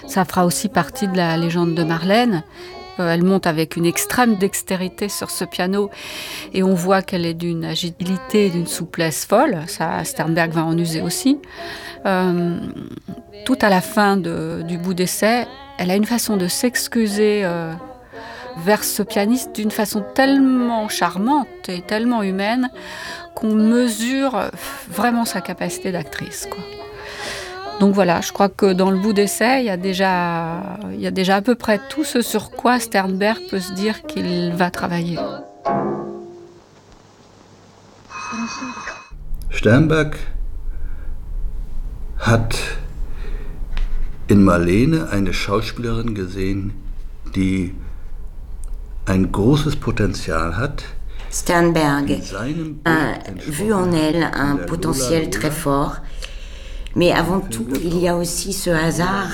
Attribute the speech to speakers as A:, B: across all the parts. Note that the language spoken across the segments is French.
A: Ça fera aussi partie de la légende de Marlène. Elle monte avec une extrême dextérité sur ce piano et on voit qu'elle est d'une agilité et d'une souplesse folle. Ça, Sternberg va en user aussi. Tout à la fin du bout d'essai, elle a une façon de s'excuser vers ce pianiste d'une façon tellement charmante et tellement humaine qu'on mesure vraiment sa capacité d'actrice, quoi. Donc voilà, je crois que dans le bout d'essai, il y a déjà à peu près tout ce sur quoi Sternberg peut se dire qu'il va travailler.
B: Sternberg hat in Marlene eine Schauspielerin gesehen, die ein großes Potenzial hat.
C: Sternberg a vu en elle un potentiel très fort, mais avant tout, il y a aussi ce hasard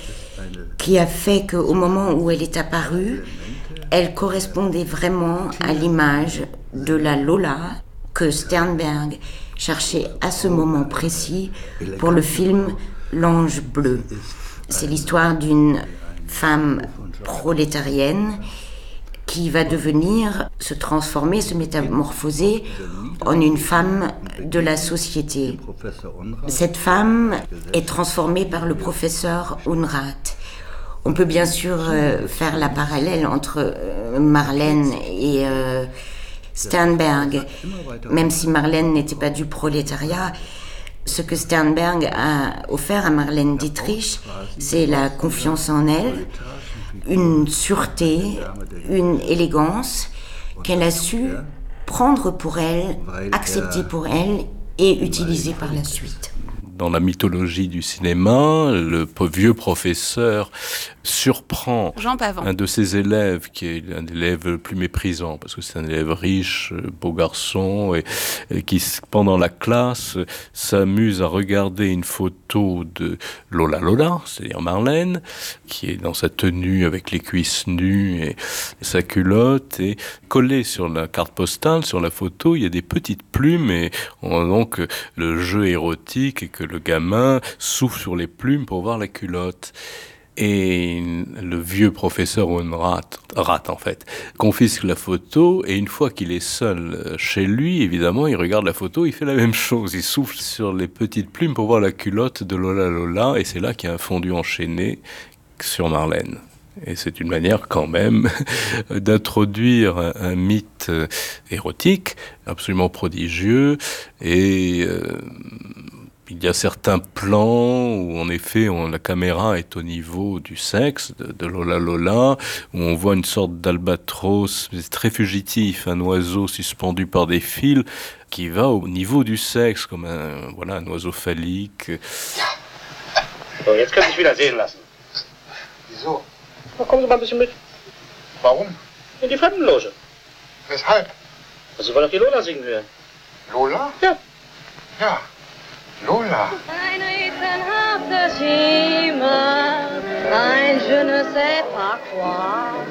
C: qui a fait qu'au moment où elle est apparue, elle correspondait vraiment à l'image de la Lola que Sternberg cherchait à ce moment précis pour le film L'Ange bleu. C'est l'histoire d'une femme prolétarienne qui va se transformer, se métamorphoser en une femme de la société. Cette femme est transformée par le professeur Unrat. On peut bien sûr faire la parallèle entre Marlène et Sternberg, même si Marlène n'était pas du prolétariat. Ce que Sternberg a offert à Marlène Dietrich, c'est la confiance en elle, une sûreté, une élégance qu'elle a su prendre pour elle, accepter pour elle et utiliser par la suite.
D: Dans la mythologie du cinéma, le vieux professeur surprend un de ses élèves, qui est un élève le plus méprisant, parce que c'est un élève riche, beau garçon, et qui, pendant la classe, s'amuse à regarder une photo de Lola Lola, c'est-à-dire Marlène, qui est dans sa tenue avec les cuisses nues et sa culotte, et collé sur la carte postale, sur la photo, il y a des petites plumes, et on a donc le jeu érotique, et que le gamin souffle sur les plumes pour voir la culotte. Et le vieux professeur Unrat en fait, confisque la photo, et une fois qu'il est seul chez lui, évidemment, il regarde la photo, il fait la même chose, il souffle sur les petites plumes pour voir la culotte de Lola Lola, et c'est là qu'il y a un fondu enchaîné sur Marlène. Et c'est une manière quand même d'introduire un mythe érotique absolument prodigieux, et il y a certains plans où, en effet, la caméra est au niveau du sexe de Lola Lola, où on voit une sorte d'albatros très fugitif, un oiseau suspendu par des fils, qui va au niveau du sexe, comme un oiseau phallique.
E: So, jetzt können Sie sich wieder sehen lassen.
F: Wieso?
E: Na, kommen Sie mal ein bisschen mit.
F: Warum?
E: In die Fremdenloge.
F: Weshalb?
E: Sie wollen doch die Lola singen hören.
F: Lola?
E: Ja.
F: Ja. Lola.
G: Ein rätselhaftes Schimmer, ein je ne sais pas quoi.